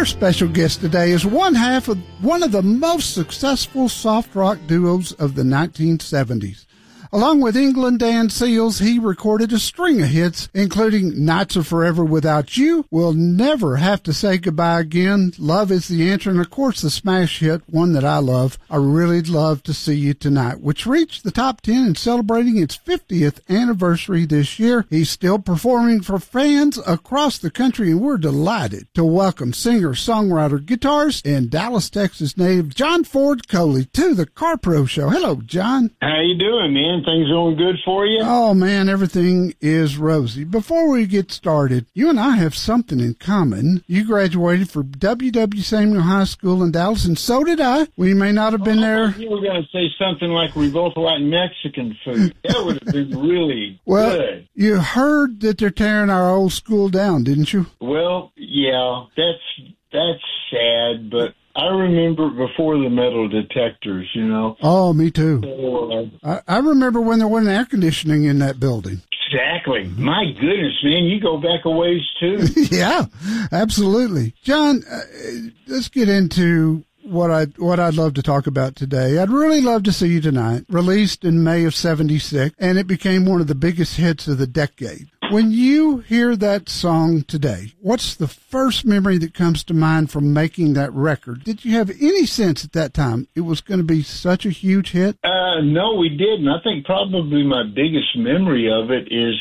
Our special guest today is one half of one of the most successful soft rock duos of the 1970s. Along with England Dan Seals, he recorded a string of hits, including Nights Are Forever Without You, We'll Never Have to Say Goodbye Again, Love Is the Answer, and of course the smash hit, one that I love, I Really Love to See You Tonight, which reached the top 10 and celebrating its 50th anniversary this year. He's still performing for fans across the country, and we're delighted to welcome singer, songwriter, guitarist, and Dallas, Texas native John Ford Coley to the Car Pro Show. Hello, John. How you doing, man? Things going good for you? Oh, man, everything is rosy. Before we get started, you and I have something in common. You graduated from W.W. Samuel High School in Dallas, and so did I. We may not have been there. You were going to say something like we both like Mexican food. That would have been really good. You heard that they're tearing our old school down, didn't you? Well, yeah, that's sad, but I remember before the metal detectors, you know. Oh, me too. So, I remember when there wasn't air conditioning in that building. Exactly. My goodness, man, you go back a ways, too. Yeah, absolutely. John, let's get into what I'd love to talk about today. I'd really love to see you tonight, released in May of 76, and it became one of the biggest hits of the decade. When you hear that song today, what's the first memory that comes to mind from making that record? Did you have any sense at that time it was going to be such a huge hit? No, we didn't. I think probably my biggest memory of it is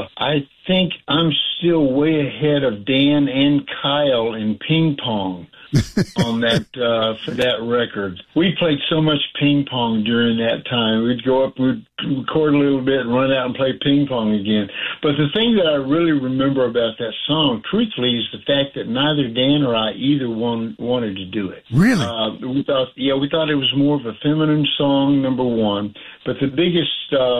I think I'm still way ahead of Dan and Kyle in ping pong. On that for that record. We played so much ping pong during that time. We'd go up, we'd record a little bit and run out and play ping pong again. But the thing that I really remember about that song, truthfully, is the fact that neither Dan or I either one wanted to do it. Really? We thought it was more of a feminine song, number one. But the biggest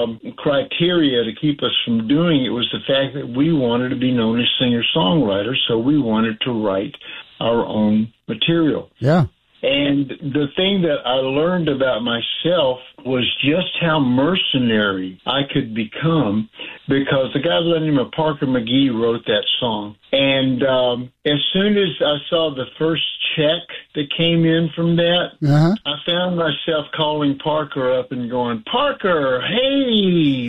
criteria to keep us from doing it was the fact that we wanted to be known as singer-songwriters, so we wanted to write our own material. Yeah. And the thing that I learned about myself was just how mercenary I could become, because the guy by the name of Parker McGee wrote that song. And as soon as I saw the first check that came in from that, I found myself calling Parker up and going, Parker, hey,